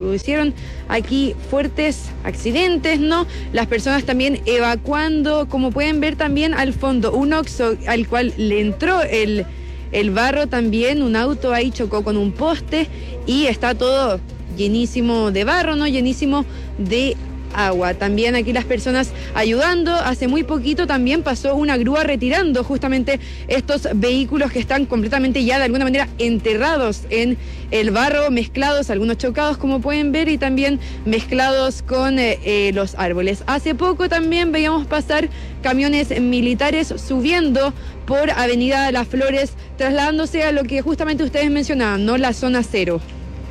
produjeron aquí fuertes accidentes, ¿no? Las personas también evacuando, como pueden ver también al fondo, un Oxxo al cual le entró el barro también, un auto ahí chocó con un poste y está todo llenísimo de barro, ¿no? Llenísimo de agua. También aquí las personas ayudando. Hace muy poquito también pasó una grúa retirando justamente estos vehículos que están completamente ya de alguna manera enterrados en el barro, mezclados, algunos chocados como pueden ver y también mezclados con los árboles. Hace poco también veíamos pasar camiones militares subiendo por Avenida Las Flores, trasladándose a lo que justamente ustedes mencionaban, ¿no? La zona cero.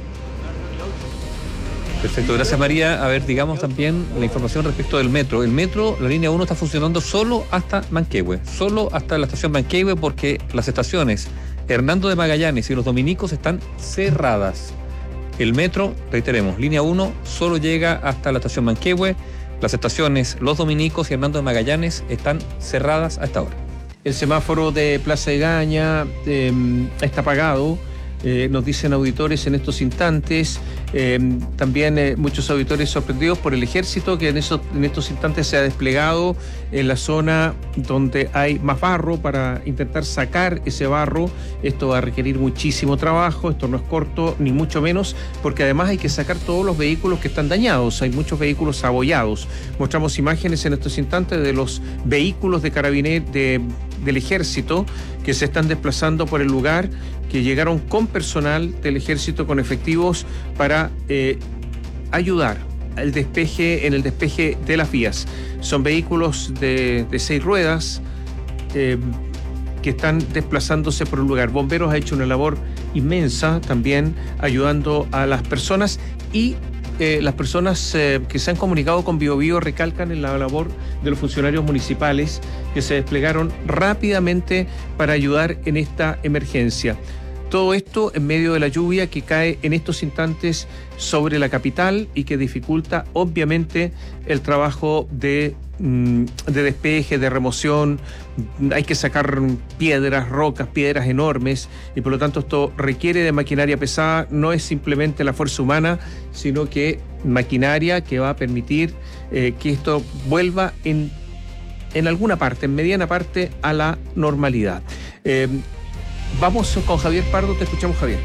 Perfecto, gracias María. A ver, digamos también la información respecto del metro. El metro, la línea 1 está funcionando solo hasta Manquehue, solo hasta la estación Manquehue, porque las estaciones Hernando de Magallanes y Los Dominicos están cerradas. El metro, reiteremos, línea 1 solo llega hasta la estación Manquehue. Las estaciones Los Dominicos y Hernando de Magallanes están cerradas a esta hora. El semáforo de Plaza Egaña está apagado. Nos dicen auditores en estos instantes, también muchos auditores sorprendidos por el ejército que en estos instantes se ha desplegado en la zona donde hay más barro para intentar sacar ese barro. Esto va a requerir muchísimo trabajo, esto no es corto ni mucho menos, porque además hay que sacar todos los vehículos que están dañados, hay muchos vehículos abollados. Mostramos imágenes en estos instantes de los vehículos de carabineros del ejército que se están desplazando por el lugar, que llegaron con personal del ejército, con efectivos para ayudar en el despeje de las vías. Son vehículos de 6 ruedas que están desplazándose por el lugar. Bomberos ha hecho una labor inmensa también ayudando a las personas y las personas que se han comunicado con Biobío recalcan en la labor de los funcionarios municipales que se desplegaron rápidamente para ayudar en esta emergencia. Todo esto en medio de la lluvia que cae en estos instantes sobre la capital y que dificulta obviamente el trabajo de despeje, de remoción. Hay que sacar piedras, rocas, piedras enormes y por lo tanto esto requiere de maquinaria pesada. No es simplemente la fuerza humana, sino que maquinaria que va a permitir que esto vuelva en alguna parte, en mediana parte, a la normalidad. Vamos con Javier Pardo, te escuchamos, Javier.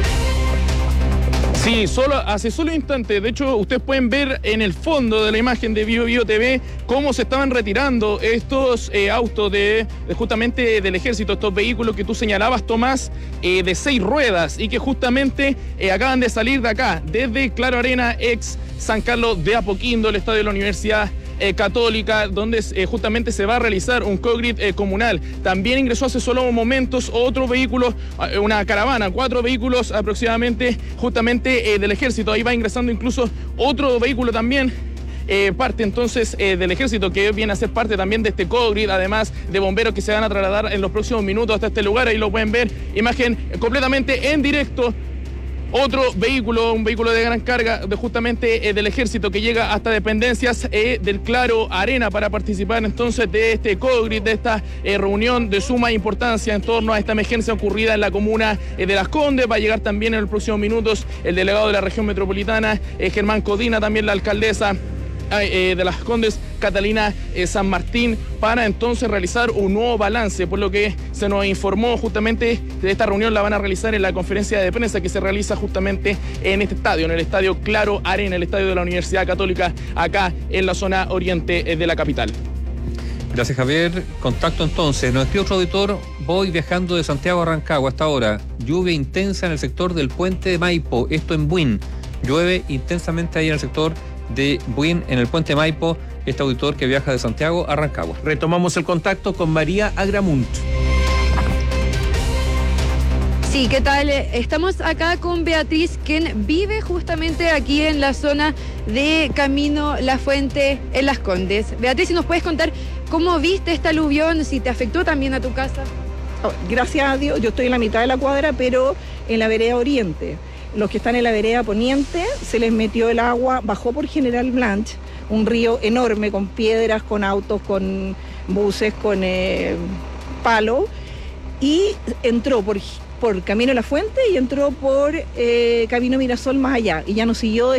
Sí, hace solo instantes, de hecho ustedes pueden ver en el fondo de la imagen de Biobío TV cómo se estaban retirando estos autos justamente del ejército, estos vehículos que tú señalabas, Tomás, de 6 ruedas y que justamente acaban de salir de acá, desde Claro Arena, ex San Carlos de Apoquindo, el estadio de la Universidad Católica, donde justamente se va a realizar un co-grid comunal. También ingresó hace solo momentos otro vehículo, una caravana, 4 vehículos aproximadamente, justamente del ejército. Ahí va ingresando incluso otro vehículo también, parte entonces del ejército, que viene a ser parte también de este co-grid, además de bomberos que se van a trasladar en los próximos minutos hasta este lugar. Ahí lo pueden ver, imagen completamente en directo. Otro vehículo, un vehículo de gran carga justamente del ejército que llega hasta dependencias del Claro Arena para participar entonces de este co-grid, de esta reunión de suma importancia en torno a esta emergencia ocurrida en la comuna de Las Condes. Va a llegar también en los próximos minutos el delegado de la región metropolitana, Germán Codina, también la alcaldesa de Las Condes, Catalina San Martín, para entonces realizar un nuevo balance, por lo que se nos informó justamente de esta reunión. La van a realizar en la conferencia de prensa que se realiza justamente en este estadio, en el estadio Claro Arena, el estadio de la Universidad Católica, acá en la zona oriente de la capital. Gracias, Javier. Contacto entonces. Nos escribe otro auditor: voy viajando de Santiago a Rancagua hasta ahora. Lluvia intensa en el sector del puente de Maipo, esto en Buin. Llueve intensamente ahí en el sector de Buin, en el puente Maipo, este auditor que viaja de Santiago a Rancagua. Retomamos el contacto con María Agramunt. Sí, ¿qué tal? Estamos acá con Beatriz, quien vive justamente aquí en la zona de Camino La Fuente, en Las Condes. Beatriz, si nos puedes contar cómo viste esta aluvión, si te afectó también a tu casa. Oh, gracias a Dios, yo estoy en la mitad de la cuadra, pero en la vereda oriente. Los que están en la vereda poniente, se les metió el agua, bajó por General Blanch, un río enorme con piedras, con autos, con buses, con palo, y entró por Camino La Fuente y entró por Camino Mirasol más allá, y ya no siguió